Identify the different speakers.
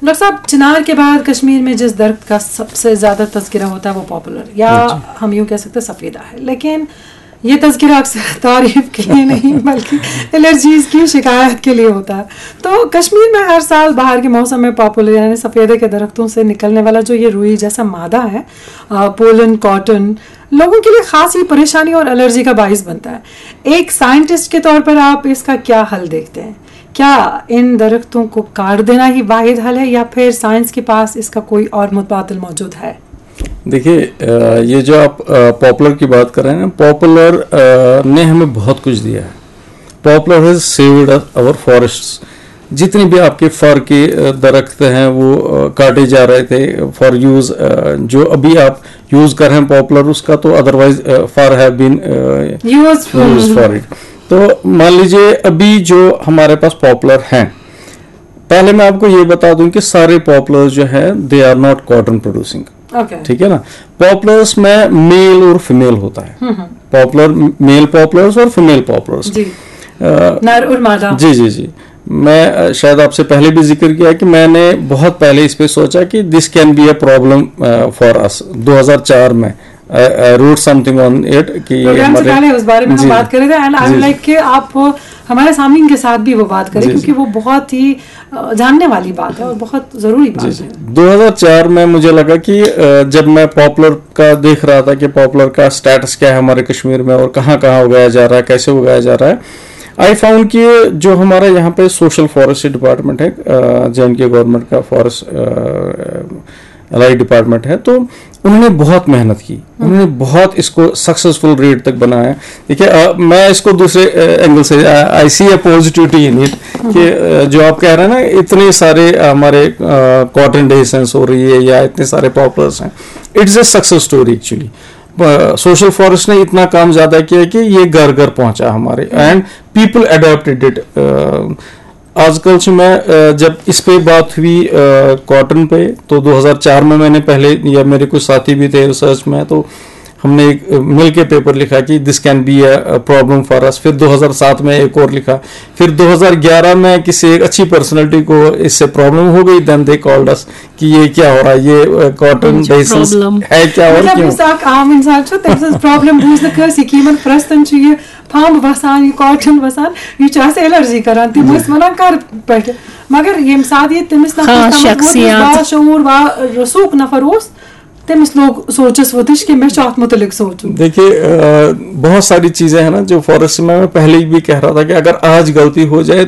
Speaker 1: Doctor साहब, चिनार के बाद कश्मीर में जिस दरख्त का सबसे ज़्यादा तज़किरा होता है वो पॉपुलर या हम यूँ कह सकते हैं सफ़ेदा है, लेकिन ये तज़किरा अक्सर तारीफ के लिए नहीं बल्कि एलर्जीज़ की शिकायत के लिए होता है। तो कश्मीर में हर साल बाहर के मौसम में पॉपुलर यानी सफ़ेदे के दरख्तों से निकलने वाला जो ये रुई जैसा मादा है, पोलन कॉटन, लोगों के लिए खास ही परेशानी और एलर्जी का बाइस बनता है। एक साइंटिस्ट के तौर पर आप इसका क्या हल देखते हैं? क्या इन दरख्तों को काट देना ही वाहिद हल है या फिर साइंस के पास इसका कोई और मुतबादिल मौजूद है?
Speaker 2: देखिए, ये जो आप पॉपुलर की बात कर रहे हैं ना, पॉपुलर ने हमें बहुत कुछ दिया है। Popular has saved our forests. जितने भी आपके फर के दरख्त हैं वो काटे जा रहे थे फॉर यूज, जो अभी आप यूज कर रहे हैं पॉपुलर, उसका तो otherwise for have been used for it. तो मान लीजिए अभी जो हमारे पास पॉपुलर हैं, पहले मैं आपको ये बता दूं कि सारे पॉपुलर जो है they are not cotton producing. ठीक है ना। पॉपुलर्स में मेल और फीमेल होता है। पॉपुलर मेल पॉपुलर्स और फीमेल पॉपुलर्स,
Speaker 1: नर और मादा।
Speaker 2: जी जी जी। मैं शायद आपसे पहले भी जिक्र किया कि मैंने बहुत पहले इस पे सोचा कि this can be a problem for us. 2004 में I wrote something on it कि
Speaker 1: हमारे उस बारे में हम बात कर रहे थे एंड आई वुड लाइक कि आप हमारे सामने के साथ भी वो बात करें क्योंकि वो बहुत ही जानने वाली बात है और बहुत जरूरी बात है।
Speaker 2: 2004 में मुझे लगा कि जब मैं पॉपुलर का देख रहा था कि पॉपुलर का स्टेटस क्या है हमारे कश्मीर में और कहाँ कहाँ उगाया जा रहा है, कैसे उगाया जा रहा है, आई फाउंड कि जो हमारा यहाँ पे सोशल फॉरेस्ट्री डिपार्टमेंट है, JNK गवर्नमेंट का फॉरेस्ट एलआई डिपार्टमेंट है, तो उन्होंने बहुत मेहनत की, उन्होंने बहुत इसको सक्सेसफुल रेट तक बनाया। देखिए, मैं इसको दूसरे एंगल से आई सी अ पॉजिटिविटी इन इट कि जो आप कह रहे हैं ना, इतने सारे हमारे कॉटन डेसेंस हो रही है या इतने सारे पॉपुलर्स हैं, it's a success story actually. Social forest ने इतना काम ज्यादा किया कि ये घर घर पहुंचा हमारे एंड पीपल अडॉप्टेड इट। आजकल से मैं जब इस पे बात हुई कॉटन पे, तो 2004 में मैंने पहले, या मेरे कुछ साथी भी थे रिसर्च में, तो हमने एक मिल के पेपर लिखा कि this can be a problem for us. फिर 2007 में एक और लिखा, फिर 2011 में किसी एक अच्छी पर्सनालिटी को इससे प्रॉब्लम हो गई, देन दे कॉल्ड अस कि ये क्या हो रहा है, ये कॉटन बेसिस है क्या और क्यों।
Speaker 1: आम इंसान छो तमस प्रॉब्लम बुझन कसी कि मन प्रस्तन छ ये फंब वसान, ये कॉटन वसान, ये चाहे एलर्जी करान तिम वना कर पे, मगर ये साथ ये तिमिस ना शख्सियत शऊर वा रसूख नफर ओस तमिस लोग सोचस वतिश कि मैं चाहत मुतलिक सोचूं।
Speaker 2: देखिए, बहुत सारी चीजें हैं ना जो फॉरेस्ट में मैं पहले भी कह रहा था कि अगर आज गलती हो जाए